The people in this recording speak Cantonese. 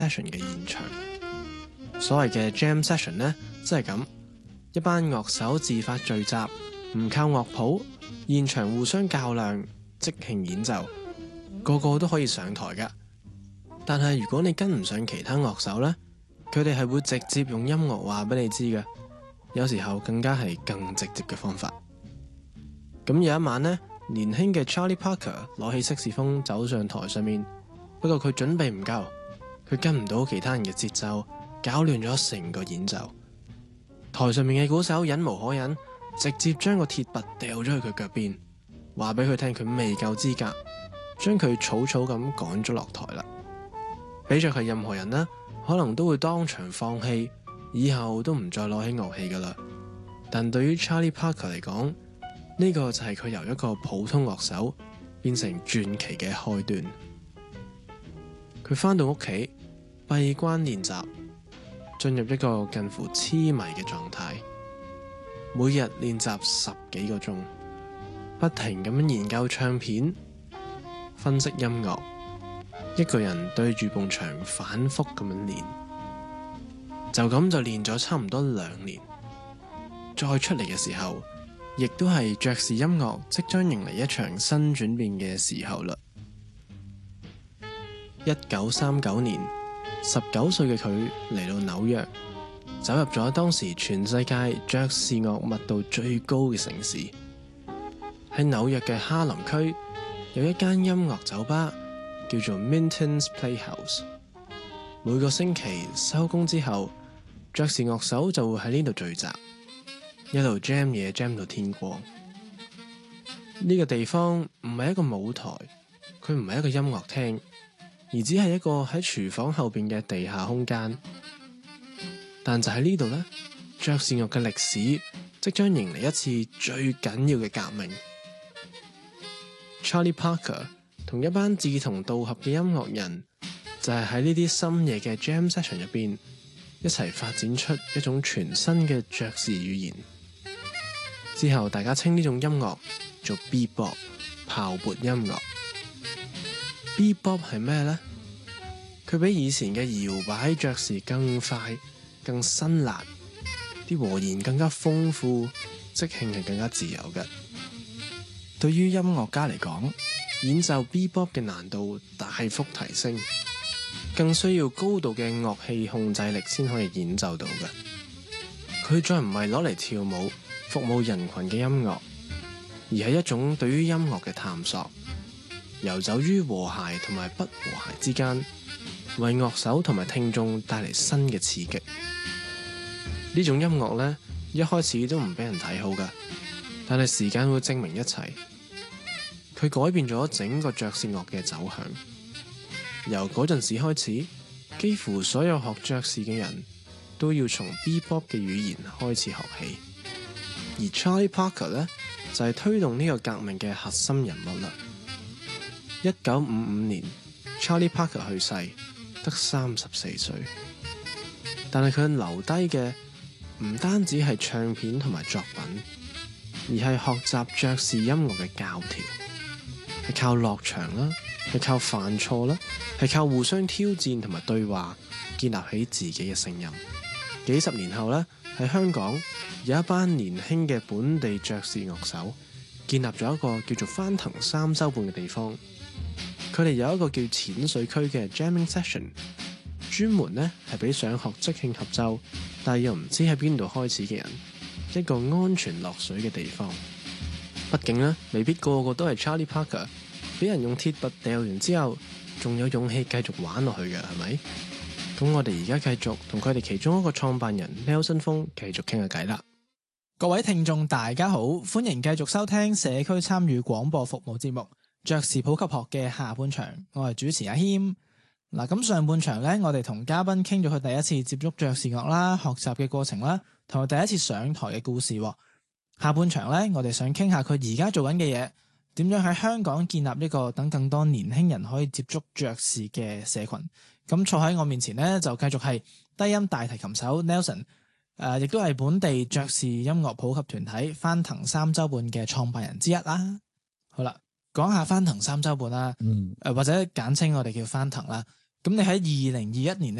session 嘅現場。所謂嘅 jam session 呢，即係咁，一班樂手自發聚集，唔靠樂譜，現場互相較量，即興演奏，個個都可以上台㗎。但係如果你跟唔上其他樂手呢，佢哋係會直接用音樂話俾你知嘅，有時候更加係更直接嘅方法。咁有一晚呢，年輕嘅 Charlie Parker 攞起色士風走上台上面，不過佢準備唔夠，佢跟唔到其他人嘅節奏，搞亂咗成個演奏。台上面嘅鼓手忍無可忍，直接將個鐵拔掉咗去佢腳邊，話俾佢聽佢未夠資格，將佢草草咁趕咗落台啦。俾着係任何人呢，可能都會當場放棄，以後都唔再攞起樂器噶啦。但對於 Charlie Parker 嚟講，呢個就係佢由一個普通樂手變成傳奇嘅開端。佢返到屋企閉關練習，進入一個近乎痴迷嘅狀態，每日練習10幾個鐘，不停咁樣研究唱片，分析音樂，一個人對住埲牆反覆咁樣練，就咁就練咗差唔多2年。再出嚟嘅時候，亦都係爵士音樂即將迎嚟一場新轉變嘅時候啦。1939年，19歲嘅佢嚟到紐約，走入咗當時全世界爵士樂密度最高嘅城市。喺紐約嘅哈林區有一間音樂酒吧，叫做 Minton's Playhouse。每個星期收工之後，爵士樂手就會喺呢度聚集，一路 jam 嘢 jam 到天光。呢個地方唔係一個舞台，佢唔係一個音樂廳，而只係一個喺廚房後邊嘅地下空間。但就喺呢度呢，爵士樂嘅歷史即將迎嚟一次最緊要嘅革命。Charlie Parker 同一班志同道合嘅音樂人，就係喺呢啲深夜嘅 jam session 入邊，一齊發展出一種全新嘅爵士語言。之後大家稱呢種音樂做 Bebop 炮撥音樂。Bebop 係咩呢？佢比以前嘅搖擺爵士更快、更辛辣，啲和弦更加豐富，即興係更加自由嘅。對於音樂家嚟講，演奏 Bebop 嘅難度大幅提升，更需要高度嘅樂器控制力先可以演奏到嘅。佢再唔係攞嚟跳舞、服務人群嘅音樂，而係一種對於音樂嘅探索，遊走於和諧同埋不和諧之間，為樂手同埋聽眾帶嚟新嘅刺激。呢種音樂呢，一開始都唔俾人睇好㗎，但係時間會證明一切。佢改變咗整個爵士樂嘅走向。由嗰陣時開始，幾乎所有學爵士嘅人都要從 Bebop 嘅語言開始學起。而 Charlie Parker 呢，就係推動呢個革命嘅核心人物啦。1955年 Charlie Parker 去世，得34歲，但係佢留低嘅唔單止係唱片同埋作品，而係學習爵士音樂嘅教條，係靠落場啦，係靠犯錯啦，係靠互相挑戰同埋對話，建立起自己嘅聲音。幾十年後呢，喺香港有一班年輕嘅本地爵士樂手，建立咗一個叫做翻騰3週半嘅地方。佢哋有一個叫淺水區嘅 jamming session， 專門呢係俾想學即興合奏，但係又唔知喺邊度開始嘅人一個安全落水嘅地方。畢竟呢，未必個個都係 Charlie Parker， 俾人用鐵拔掉完之後，仲有勇氣繼續玩落去嘅，係咪？咁我哋而家繼續同佢哋其中一個創辦人 Nelson 風繼續傾下偈啦。 各位聽眾大家好，歡迎繼續收聽社區參與廣播服務節目爵士普及學嘅下半場，我係主持阿謙。嗱，咁上半場呢，我哋同嘉賓傾咗佢第一次接觸爵士樂啦，學習嘅過程啦，同埋第一次上台嘅故事。下半場呢，我哋想傾下佢而家做緊嘅嘢，點樣喺香港建立呢個等更多年輕人可以接觸爵士嘅社群。咁坐喺我面前呢，就繼續係低音大提琴手 Nelson，亦都係本地爵士音樂普及團體翻騰3週半嘅創辦人之一啦。好啦，講下翻騰3週半啦，或者簡稱我哋叫翻騰啦。 咁你喺2021年